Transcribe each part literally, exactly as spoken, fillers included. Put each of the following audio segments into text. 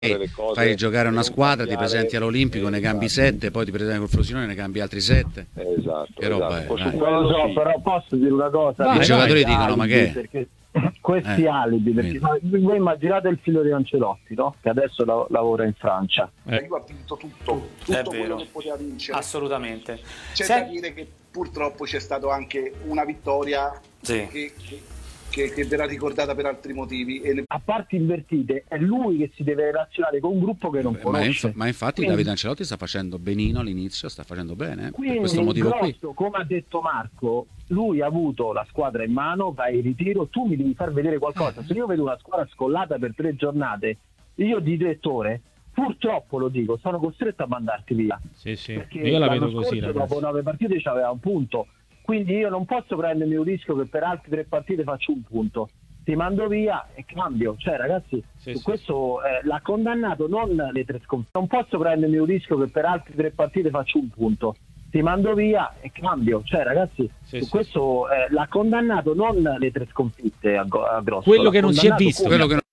le cose, fai giocare una squadra, ti presenti all'Olimpico, eh, ne cambi esatto. sette, poi ti presenti col Frosinone, ne cambi altri sette. Esatto, Che roba esatto. è? Dai. Non lo so, sì. Però posso dire una cosa. Vai, I giocatori vai. dicono: ma che è? Perché questi Eh, alibi, perché voi immaginate il figlio di Ancelotti, no? Che adesso la- lavora in Francia. La Juve ha vinto tutto, tutto È quello vero. che poteva vincere. Assolutamente. C'è Se- da dire che purtroppo c'è stato anche una vittoria Sì. che, che, che, che verrà ricordata per altri motivi. E ne... A parti invertite, è lui che si deve relazionare con un gruppo che non Ma, conosce. inf- ma infatti Quindi- Davide Ancelotti sta facendo benino all'inizio, sta facendo bene, eh, per Quindi questo il motivo qui. grosso, come ha detto Marco, lui ha avuto la squadra in mano, va in ritiro, tu mi devi far vedere qualcosa. Se io vedo una squadra scollata per tre giornate, io di direttore, purtroppo lo dico, sono costretto a mandarti via. Sì, sì. Perché Io la l'anno vedo così, scorso, ragazzi. dopo nove partite c'aveva un punto, quindi io non posso prendermi un rischio che per altre tre partite faccio un punto. Ti mando via e cambio, cioè ragazzi, Sì, su sì. questo eh, l'ha condannato non le tre sconfitte. Non posso prendermi un rischio che per altre tre partite faccio un punto. Ti mando via e cambio, cioè ragazzi, Sì, su sì. questo eh, l'ha condannato non le tre sconfitte a, go- a grosso. Quello l'ha che non si è condannato visto. come- Quello che non,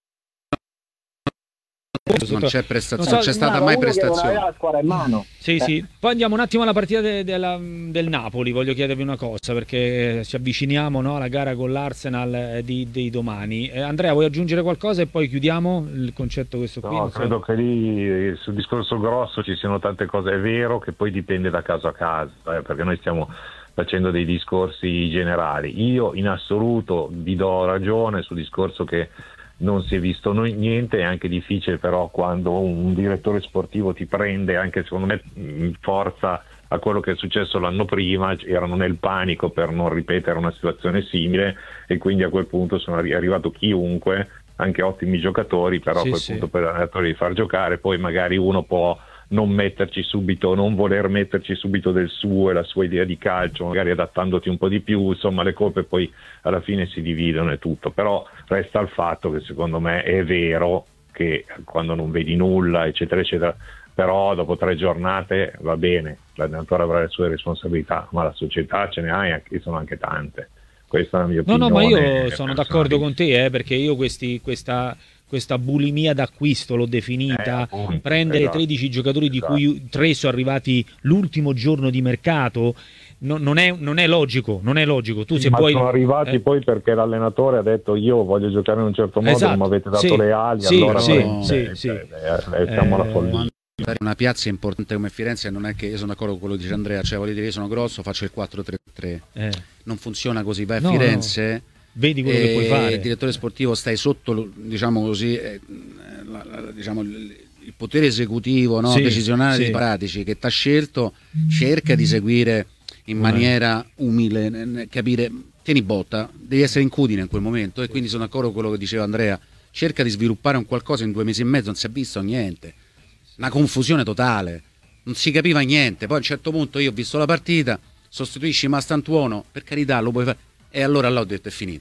non c'è prestazione, non c'è stata Uno mai che non prestazione. aveva la squadra in mano. Sì, Eh. sì. Poi andiamo un attimo alla partita de- della- del Napoli. Voglio chiedervi una cosa, perché ci avviciniamo, no, alla gara con l'Arsenal eh, di, di domani. Eh, Andrea, vuoi aggiungere qualcosa e poi chiudiamo il concetto questo qui? No, Non so. credo che lì sul discorso grosso ci siano tante cose. È vero che poi dipende da caso a caso, eh, perché noi stiamo facendo dei discorsi generali. Io in assoluto vi do ragione sul discorso che non si è visto noi niente. È anche difficile però quando un direttore sportivo ti prende, anche secondo me in forza a quello che è successo l'anno prima, erano nel panico per non ripetere una situazione simile, e quindi a quel punto sono arri- arrivato chiunque, anche ottimi giocatori, però Sì, a quel sì. punto per l'allenatore di far giocare, poi magari uno può non metterci subito, non voler metterci subito del suo e la sua idea di calcio, magari adattandoti un po' di più, insomma le colpe poi alla fine si dividono e tutto, però resta il fatto che secondo me è vero che quando non vedi nulla eccetera eccetera, però dopo tre giornate va bene, l'allenatore avrà le sue responsabilità, ma la società ce ne ha e anche- sono anche tante. Questa è la mia No, opinione. no, ma io sono personale. d'accordo con te, eh, perché io questi, questa, questa bulimia d'acquisto l'ho Eh, definita, appunto, prendere esatto. tredici giocatori di Esatto. cui tre sono arrivati l'ultimo giorno di mercato, no- non, è, non è logico, non è logico. Tu se ma puoi... sono arrivati eh, poi perché l'allenatore ha detto io voglio giocare in un certo modo, Esatto, non mi avete dato sì, le ali, sì, allora sì, prendete, sì, eh, sì. eh, eh, siamo alla Eh, follia. Una piazza importante come Firenze, non è che io sono d'accordo con quello che dice Andrea, cioè voglio dire, io sono grosso, faccio il quattro tre tre, eh, non funziona così. Vai a No, Firenze, vedi quello che puoi e fare. il direttore sportivo, stai sotto lo- diciamo così, eh, la- la- diciamo, il, il potere esecutivo, no? Sì, decisionale sì. dei Paratici che ti ha scelto, cerca di seguire in maniera umile, n- n- capire, tieni botta, devi essere incudine in quel momento, e quindi sono d'accordo con quello che diceva Andrea, cerca di sviluppare un qualcosa. In due mesi e mezzo non si è visto niente, una confusione totale, non si capiva niente. Poi a un certo punto io ho visto la partita, sostituisci Mastantuono, per carità lo puoi fare, e allora là ho detto è finita.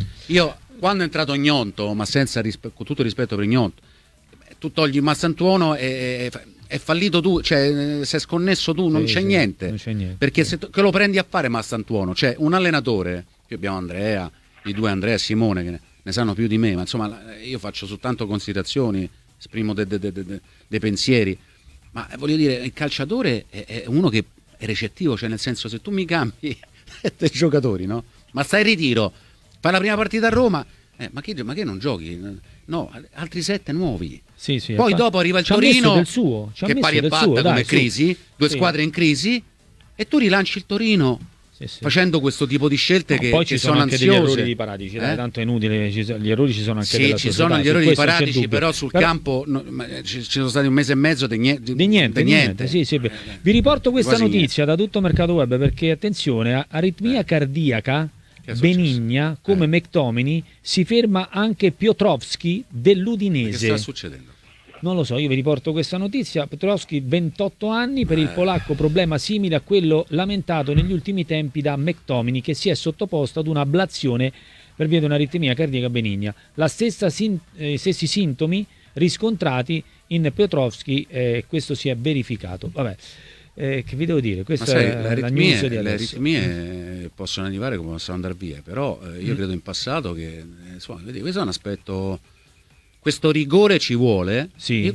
Io quando è entrato Gnonto, ma senza rispe- con tutto il rispetto per Gnonto, tu togli Mastantuono e è fallito tu, cioè sei sconnesso tu, non Sì, c'è sì, niente, non c'è niente. perché se tu- che lo prendi a fare Mastantuono, cioè un allenatore, qui abbiamo Andrea, i due Andrea e Simone che ne, ne sanno più di me, ma insomma la- io faccio soltanto considerazioni, esprimo dei de, de, de, de, de pensieri, ma eh, voglio dire, il calciatore è, è uno che è recettivo, cioè nel senso, se tu mi cambi dei giocatori, no? Ma stai in ritiro, fai la prima partita a Roma, eh, ma, che, ma che non giochi? No, altri sette nuovi. Sì, sì, Poi fa- dopo arriva il ci ha messo Torino, del suo, ci ha che messo pari e del batta suo, come dai, su. crisi, due Sì. squadre in crisi, e tu rilanci il Torino Sì, sì. facendo questo tipo di scelte No, che, poi che ci sono, sono anche ansiose. degli errori di Paratici, dai, Eh? tanto è inutile, ci sono- gli errori ci sono anche Sì, della ci società, sono gli su errori di questo non c'è Paratici, dubbio. però sul Però- campo no, ma ci, ci sono stati un mese e mezzo di, nie- di- Di niente, di di niente. Sì, sì. Vi riporto questa Quasi notizia da tutto Mercato Web, perché attenzione, a- aritmia Eh. cardiaca Che è successo? benigna come Eh. McTominay, si ferma anche Piotrowski Che dell'Udinese. sta succedendo? Non lo so, io vi riporto questa notizia. Piotrowski, ventotto anni, per il Eh. polacco problema simile a quello lamentato negli ultimi tempi da McTominay, che si è sottoposto ad un'ablazione per via di un'aritmia cardiaca benigna. La stessa sin- eh, stessi sintomi riscontrati in Piotrowski, eh, questo si è verificato. Vabbè, eh, che vi devo dire? Ma Questa sai, è le la aritmie, news di le adesso. aritmie possono arrivare come possono andare via, però eh, io Mm. credo in passato che eh, insomma, vedi, questo è un aspetto, questo rigore ci vuole. Sì. Io